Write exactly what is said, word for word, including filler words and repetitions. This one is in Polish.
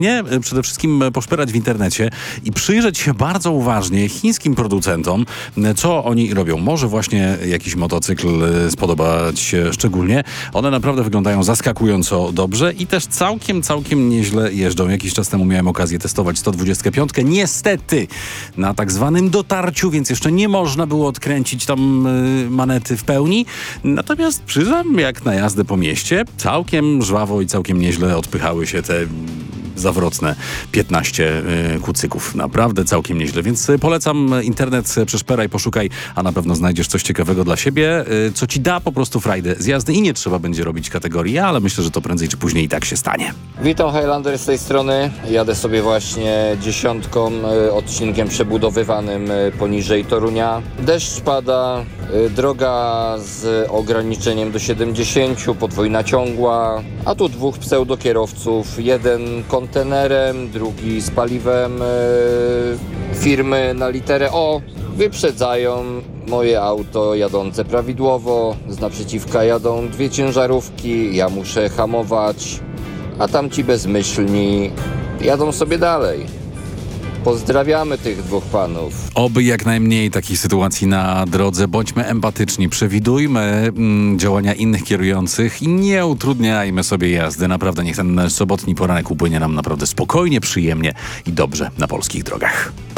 Nie, przede wszystkim poszperać w internecie i przyjrzeć się bardzo uważnie chińskim producentom, co oni robią. Może właśnie jakiś motocykl spodobać się szczególnie. One naprawdę wyglądają zaskakująco dobrze i też całkiem, całkiem nieźle jeżdżą. Jakiś czas temu miałem okazję testować sto dwudziestkę pięć. Niestety na tak zwanym dotarciu, więc jeszcze nie można było odkręcić tam y, manety w pełni. Natomiast przyznam, jak na jazdę po mieście, całkiem żwawo i całkiem nieźle odpychały się te zawrotne piętnaście y, kucyków. Naprawdę całkiem nieźle, więc y, polecam internet, przeszperaj, poszukaj, a na pewno znajdziesz coś ciekawego dla siebie, y, co ci da po prostu frajdę z jazdy i nie trzeba będzie robić kategorii, ale myślę, że to prędzej czy później i tak się stanie. Witam, Highlander z tej strony. Jadę sobie właśnie dziesiątką, y, odcinkiem przebudowywanym y, poniżej Torunia. Deszcz pada, y, droga z ograniczeniem do siedemdziesięciu, podwójna ciągła, a tu dwóch pseudokierowców, jeden kontenerem, drugi z paliwem y, firmy na literę O. Wyprzedzają moje auto jadące prawidłowo, z naprzeciwka jadą dwie ciężarówki, ja muszę hamować, a tamci bezmyślni jadą sobie dalej. Pozdrawiamy tych dwóch panów. Oby jak najmniej takich sytuacji na drodze. Bądźmy empatyczni, przewidujmy mm, działania innych kierujących i nie utrudniajmy sobie jazdy. Naprawdę niech ten sobotni poranek upłynie nam naprawdę spokojnie, przyjemnie i dobrze na polskich drogach.